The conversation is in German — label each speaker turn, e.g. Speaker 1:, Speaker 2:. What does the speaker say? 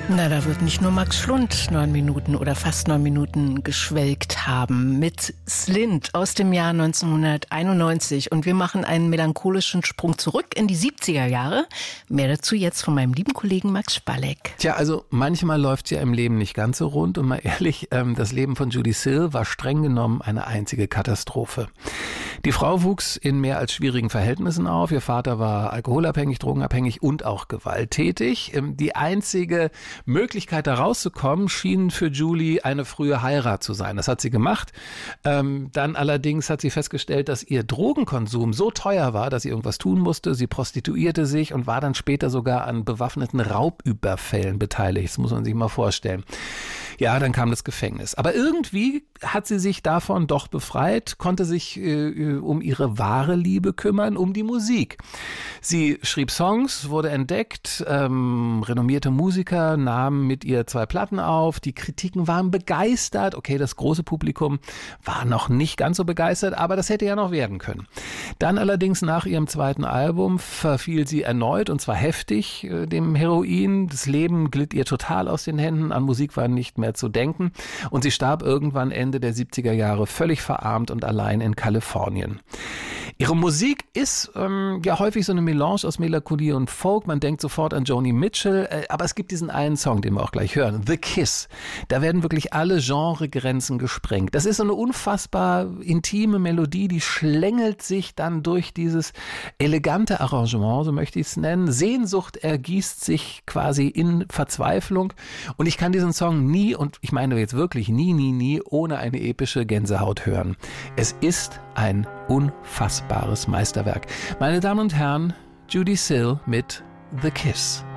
Speaker 1: Na, da wird nicht nur Max Schlund 9 Minuten oder fast 9 Minuten geschwelgt haben mit Slint aus dem Jahr 1991. Und wir machen einen melancholischen Sprung zurück in die 70er Jahre. Mehr dazu jetzt von meinem lieben Kollegen Max Spalleck.
Speaker 2: Tja, also manchmal läuft es ja im Leben nicht ganz so rund. Und mal ehrlich, das Leben von Judee Sill war streng genommen eine einzige Katastrophe. Die Frau wuchs in mehr als schwierigen Verhältnissen auf. Ihr Vater war alkoholabhängig, drogenabhängig und auch gewalttätig. Die einzige Möglichkeit, da rauszukommen, schien für Julie eine frühe Heirat zu sein. Das hat sie gemacht. Dann allerdings hat sie festgestellt, dass ihr Drogenkonsum so teuer war, dass sie irgendwas tun musste. Sie prostituierte sich und war dann später sogar an bewaffneten Raubüberfällen beteiligt. Das muss man sich mal vorstellen. Ja, dann kam das Gefängnis. Aber irgendwie hat sie sich davon doch befreit, konnte sich um ihre wahre Liebe kümmern, um die Musik. Sie schrieb Songs, wurde entdeckt, renommierte Musiker nahmen mit ihr 2 Platten auf, die Kritiken waren begeistert. Okay, das große Publikum war noch nicht ganz so begeistert, aber das hätte ja noch werden können. Dann allerdings nach ihrem 2. Album verfiel sie erneut, und zwar heftig, dem Heroin. Das Leben glitt ihr total aus den Händen, an Musik war nicht mehr zu denken, und sie starb irgendwann Ende der 70er Jahre völlig verarmt und allein in Kalifornien. Ihre Musik ist ja häufig so eine Melange aus Melancholie und Folk. Man denkt sofort an Joni Mitchell, aber es gibt diesen einen Song, den wir auch gleich hören, The Kiss. Da werden wirklich alle Genregrenzen gesprengt. Das ist so eine unfassbar intime Melodie, die schlängelt sich dann durch dieses elegante Arrangement, so möchte ich es nennen. Sehnsucht ergießt sich quasi in Verzweiflung, und ich kann diesen Song nie, und ich meine jetzt wirklich nie, ohne eine epische Gänsehaut hören. Es ist ein unfassbares Meisterwerk. Meine Damen und Herren, Judee Sill mit The Kiss.